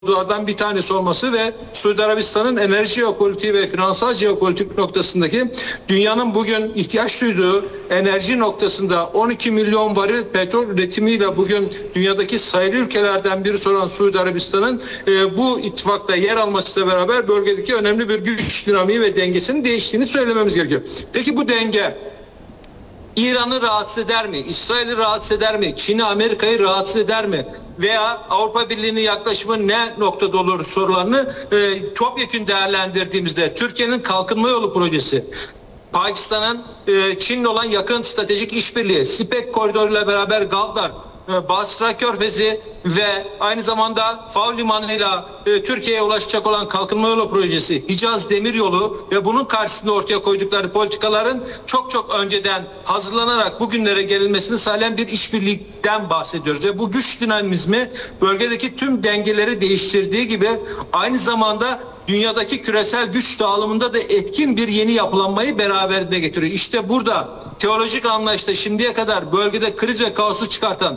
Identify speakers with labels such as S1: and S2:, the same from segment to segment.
S1: mevzulardan bir tanesi olması ve Suudi Arabistan'ın enerji jeopolitiği ve finansal jeopolitik noktasındaki dünyanın bugün ihtiyaç duyduğu enerji noktasında 12 milyon varil petrol üretimiyle bugün dünyadaki sayılı ülkelerden birisi olan Suudi Arabistan'ın bu ittifakta yer almasıyla beraber bölgedeki önemli bir güç dinamiği ve dengesinin değiştiğini söylememiz gerekiyor. Peki bu denge İran'ı rahatsız eder mi? İsrail'i rahatsız eder mi? Çin'i, Amerika'yı rahatsız eder mi? Veya Avrupa Birliği'nin yaklaşımı ne noktada olur sorularını topyekün değerlendirdiğimizde Türkiye'nin kalkınma yolu projesi, Pakistan'ın Çin'le olan yakın stratejik işbirliği, SİPEK koridoruyla beraber Gavdar, Basra Körfezi ve aynı zamanda Fav Limanı'yla Türkiye'ye ulaşacak olan kalkınma yolu projesi, Hicaz Demiryolu ve bunun karşısında ortaya koydukları politikaların çok önceden hazırlanarak bugünlere gelinmesini sağlayan bir işbirliğinden bahsediyoruz. Ve bu güç dinamizmi bölgedeki tüm dengeleri değiştirdiği gibi aynı zamanda dünyadaki küresel güç dağılımında da etkin bir yeni yapılanmayı beraberinde getiriyor. İşte burada teolojik anlayışta şimdiye kadar bölgede kriz ve kaosu çıkartan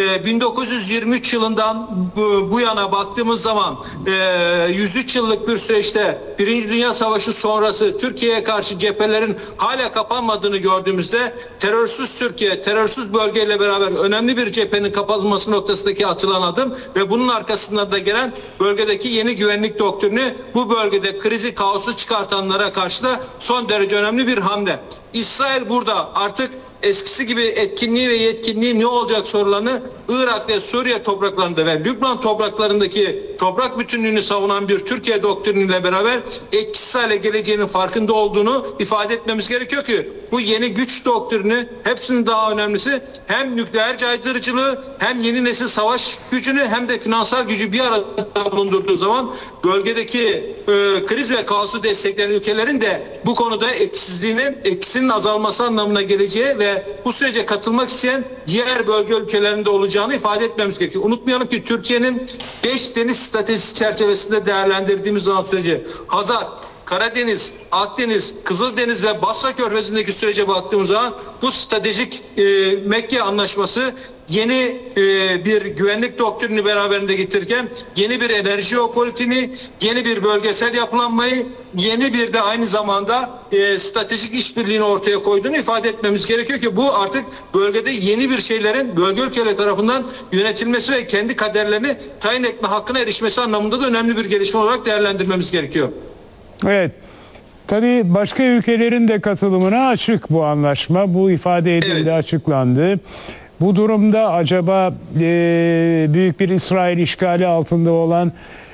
S1: 1923 yılından bu yana baktığımız zaman 103 yıllık bir süreçte Birinci Dünya Savaşı sonrası Türkiye'ye karşı cephelerin hala kapanmadığını gördüğümüzde terörsüz Türkiye, terörsüz bölgeyle beraber önemli bir cephenin kapatılması noktasındaki atılan adım ve bunun arkasından da gelen bölgedeki yeni güvenlik doktrini bu bölgede krizi, kaosu çıkartanlara karşı da son derece önemli bir hamle. İsrail burada artık eskisi gibi etkinliği ve yetkinliği ne olacak sorularını Irak ve Suriye topraklarında ve Lübnan topraklarındaki toprak bütünlüğünü savunan bir Türkiye doktriniyle beraber etkisiz hale geleceğinin farkında olduğunu ifade etmemiz gerekiyor ki bu yeni güç doktrini hepsinin daha önemlisi hem nükleer caydırıcılığı hem yeni nesil savaş gücünü hem de finansal gücü bir arada bulundurduğu zaman bölgedeki kriz ve kaosu destekleyen ülkelerin de bu konuda etkisinin azalması anlamına geleceği ve bu sürece katılmak isteyen diğer bölge ülkelerinde olacağını ifade etmemiz gerekiyor. Unutmayalım ki Türkiye'nin 5 deniz stratejisi çerçevesinde değerlendirdiğimiz zaman süreci Hazar, Karadeniz, Akdeniz, Kızıldeniz ve Basra Körfezi'ndeki sürece baktığımız zaman bu stratejik Mekke Anlaşması yeni bir güvenlik doktrini beraberinde getirirken yeni bir enerji jeopolitiğini, yeni bir bölgesel yapılanmayı, yeni bir de aynı zamanda stratejik işbirliğini ortaya koyduğunu ifade etmemiz gerekiyor ki bu artık bölgede yeni bir şeylerin bölge ülkeleri tarafından yönetilmesi ve kendi kaderlerini tayin etme hakkına erişmesi anlamında da önemli bir gelişme olarak değerlendirmemiz gerekiyor.
S2: Evet. Tabii başka ülkelerin de katılımına açık bu anlaşma. Bu ifade edildi, evet, açıklandı. Bu durumda acaba büyük bir İsrail işgali altında olan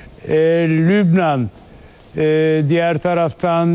S2: Lübnan, diğer taraftan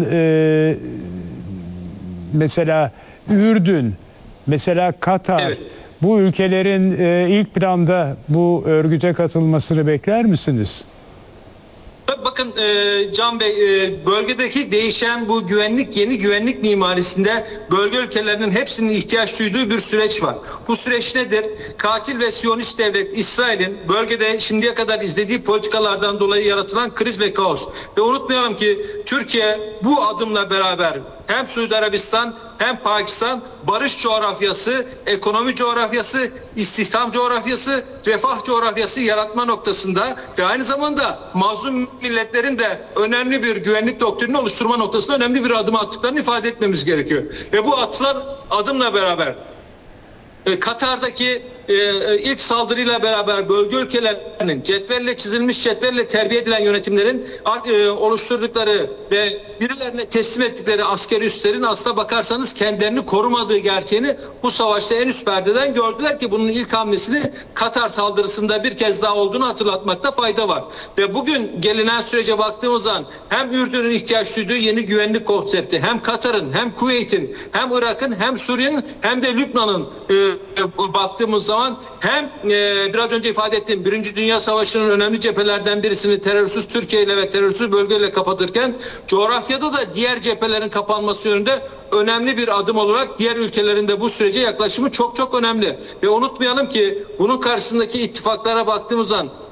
S2: mesela Ürdün, mesela Katar, evet, bu ülkelerin ilk planda bu örgüte katılmasını bekler misiniz?
S1: Bakın Can Bey, bölgedeki değişen bu yeni güvenlik mimarisinde bölge ülkelerinin hepsinin ihtiyaç duyduğu bir süreç var. Bu süreç nedir? Katil ve Siyonist devlet İsrail'in bölgede şimdiye kadar izlediği politikalardan dolayı yaratılan kriz ve kaos. Ve unutmayalım ki Türkiye bu adımla beraber hem Suudi Arabistan hem Pakistan barış coğrafyası, ekonomi coğrafyası, istihdam coğrafyası, refah coğrafyası yaratma noktasında ve aynı zamanda mazlum milletlerin de önemli bir güvenlik doktrini oluşturma noktasında önemli bir adım attıklarını ifade etmemiz gerekiyor. Ve bu atılan adımla beraber Katar'daki ilk saldırıyla beraber bölge ülkelerinin cetvelle terbiye edilen yönetimlerin oluşturdukları ve birilerine teslim ettikleri askeri üslerin aslına bakarsanız kendilerini korumadığı gerçeğini bu savaşta en üst perdeden gördüler ki bunun ilk hamlesini Katar saldırısında bir kez daha olduğunu hatırlatmakta fayda var. Ve bugün gelinen sürece baktığımız zaman hem Ürdün'ün ihtiyaç duyduğu yeni güvenlik konsepti, hem Katar'ın, hem Kuveyt'in, hem Irak'ın, hem Suriye'nin, hem de Lübnan'ın baktığımız zaman hem biraz önce ifade ettiğim Birinci Dünya Savaşı'nın önemli cephelerden birisini terörsüz Türkiye ile ve terörsüz bölgeyle kapatırken coğrafyada da diğer cephelerin kapanması yönünde önemli bir adım olarak diğer ülkelerin de bu sürece yaklaşımı çok önemli. Ve unutmayalım ki bunun karşısındaki ittifaklara baktığımız zaman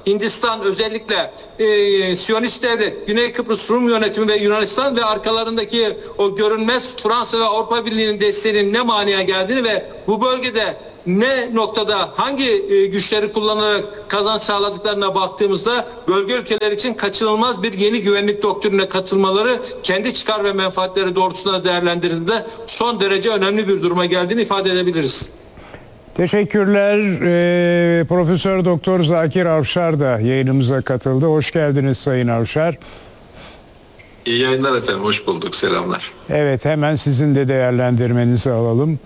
S1: Hindistan, özellikle Siyonist devlet, Güney Kıbrıs Rum yönetimi ve Yunanistan ve arkalarındaki o görünmez Fransa ve Avrupa Birliği'nin desteğinin ne manaya geldiğini ve bu bölgede ne noktada hangi güçleri kullanarak kazanç sağladıklarına baktığımızda bölge ülkeler için kaçınılmaz bir yeni güvenlik doktrinine katılmaları kendi çıkar ve menfaatleri doğrultusunda değerlendirildiğinde son derece önemli bir duruma geldiğini ifade edebiliriz.
S2: Teşekkürler. Profesör Doktor Zakir Avşar da yayınımıza katıldı. Hoş geldiniz Sayın Avşar.
S3: İyi yayınlar efendim, hoş bulduk, selamlar.
S2: Evet, hemen sizin de değerlendirmenizi alalım.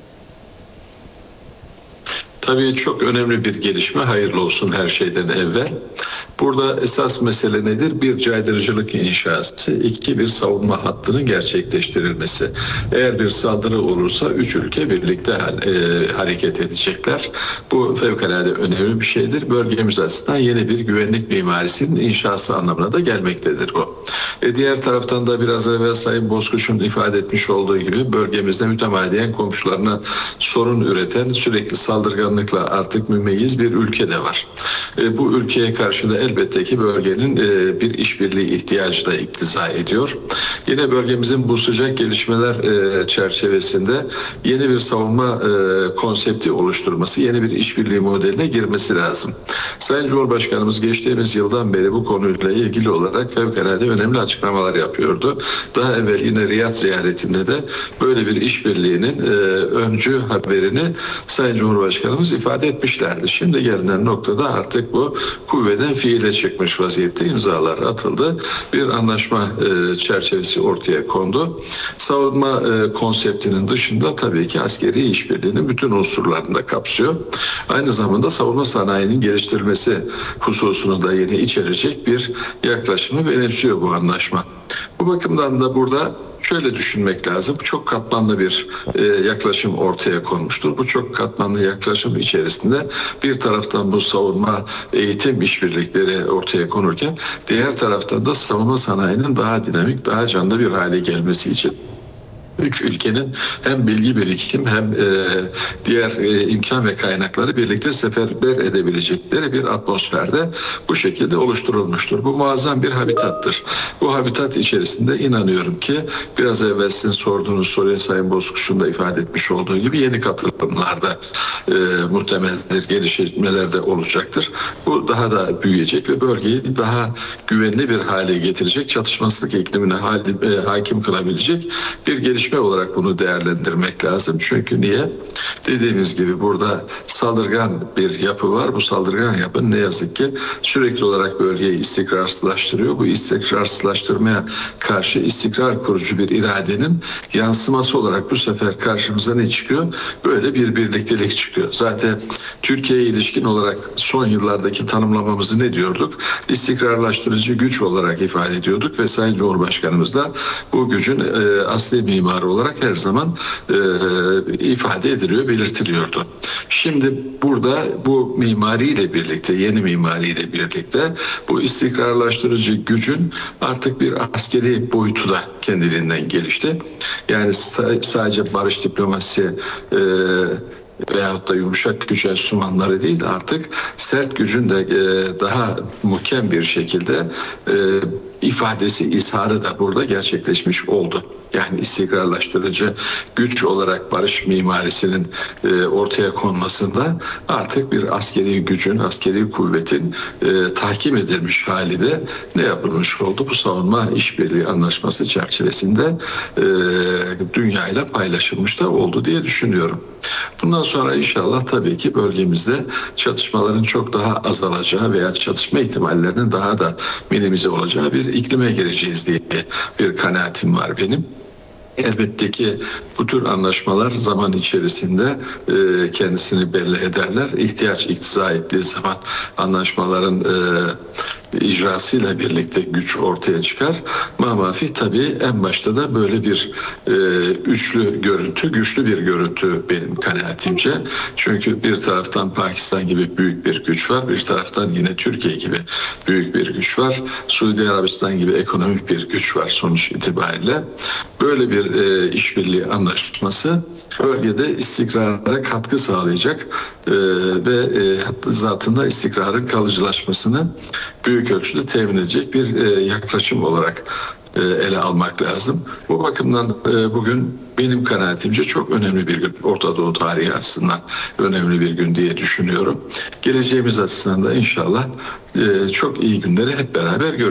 S3: Tabii çok önemli bir gelişme, hayırlı olsun her şeyden evvel. Burada esas mesele nedir? Bir caydırıcılık inşası, iki bir savunma hattının gerçekleştirilmesi. Eğer bir saldırı olursa üç ülke birlikte hareket edecekler. Bu fevkalade önemli bir şeydir. Bölgemiz açısından yeni bir güvenlik mimarisinin inşası anlamına da gelmektedir bu. Diğer taraftan da biraz evvel Sayın Bozkuş'un ifade etmiş olduğu gibi bölgemizde mütemadiyen komşularına sorun üreten, sürekli saldırganlıkla artık mümeyyiz bir ülke de var. Bu ülkeye karşı da elbette ki bölgenin bir işbirliği ihtiyacı da iktiza ediyor. Yine bölgemizin bu sıcak gelişmeler çerçevesinde yeni bir savunma konsepti oluşturması, yeni bir işbirliği modeline girmesi lazım. Sayın Cumhurbaşkanımız geçtiğimiz yıldan beri bu konuyla ilgili olarak fevkalade önemli açıklamalar yapıyordu. Daha evvel yine Riyad ziyaretinde de böyle bir işbirliğinin öncü haberini Sayın Cumhurbaşkanımız ifade etmişlerdi. Şimdi gelinen noktada artık bu kuvveden fiile çıkmış vaziyette, imzalar atıldı. Bir anlaşma çerçevesi ortaya kondu. Savunma konseptinin dışında tabii ki askeri işbirliğinin bütün unsurlarını da kapsıyor. Aynı zamanda savunma sanayinin geliştirilmesi hususunu da yine içerecek bir yaklaşımı benimsiyor bu anlaşma. Bu bakımdan da burada şöyle düşünmek lazım. Çok katmanlı bir yaklaşım ortaya konmuştur. Bu çok katmanlı yaklaşım içerisinde bir taraftan bu savunma eğitim işbirlikleri ortaya konurken diğer taraftan da savunma sanayinin daha dinamik, daha canlı bir hale gelmesi için üç ülkenin hem bilgi birikim hem diğer imkan ve kaynakları birlikte seferber edebilecekleri bir atmosferde bu şekilde oluşturulmuştur. Bu muazzam bir habitattır. Bu habitat içerisinde inanıyorum ki biraz evvel sizin sorduğunuz soruya Sayın Bozkuş'un da ifade etmiş olduğu gibi yeni katılımlarda muhtemeldir, gelişmeler de olacaktır. Bu daha da büyüyecek ve bölgeyi daha güvenli bir hale getirecek, çatışmasızlık iklimine hakim kılabilecek bir gelişme olarak bunu değerlendirmek lazım. Çünkü niye? Dediğimiz gibi burada saldırgan bir yapı var. Bu saldırgan yapı ne yazık ki sürekli olarak bölgeyi istikrarsızlaştırıyor. Bu istikrarsızlaştırmaya karşı istikrar kurucu bir iradenin yansıması olarak bu sefer karşımıza ne çıkıyor? Böyle bir birliktelik çıkıyor. Zaten Türkiye'ye ilişkin olarak son yıllardaki tanımlamamızı ne diyorduk? İstikrarlaştırıcı güç olarak ifade ediyorduk ve Sayın Cumhurbaşkanımız da bu gücün asli mimarı olarak her zaman ifade ediliyor, belirtiliyordu. Şimdi burada bu mimariyle birlikte, yeni mimariyle birlikte bu istikrarlaştırıcı gücün artık bir askeri boyutu da kendiliğinden gelişti. Yani sadece barış diplomasisi veyahut da yumuşak güç enstrümanları değil, artık sert gücün de daha muhkem bir şekilde ifadesi, izharı da burada gerçekleşmiş oldu. Yani istikrarlaştırıcı güç olarak barış mimarisinin ortaya konmasında artık bir askeri gücün, askeri kuvvetin tahkim edilmiş hali de ne yapılmış oldu? Bu savunma işbirliği anlaşması çerçevesinde dünyayla paylaşılmış da oldu diye düşünüyorum. Bundan sonra inşallah tabii ki bölgemizde çatışmaların çok daha azalacağı veya çatışma ihtimallerinin daha da minimize olacağı bir iklime gireceğiz diye bir kanaatim var benim. Elbette ki bu tür anlaşmalar zaman içerisinde kendisini belli ederler. İhtiyaç iktiza ettiği zaman anlaşmaların icrasıyla birlikte güç ortaya çıkar. Mamafi tabii en başta da böyle bir üçlü görüntü, güçlü bir görüntü benim kanaatimce. Çünkü bir taraftan Pakistan gibi büyük bir güç var, bir taraftan yine Türkiye gibi büyük bir güç var. Suudi Arabistan gibi ekonomik bir güç var sonuç itibariyle. Böyle bir işbirliği anlaşması bölgede istikrara katkı sağlayacak ve zatında istikrarın kalıcılaşmasını büyük ölçüde temin edecek bir yaklaşım olarak ele almak lazım. Bu bakımdan bugün benim kanaatimce çok önemli bir gün. Orta Doğu tarihi açısından önemli bir gün diye düşünüyorum. Geleceğimiz açısından da inşallah çok iyi günleri hep beraber göreceğiz.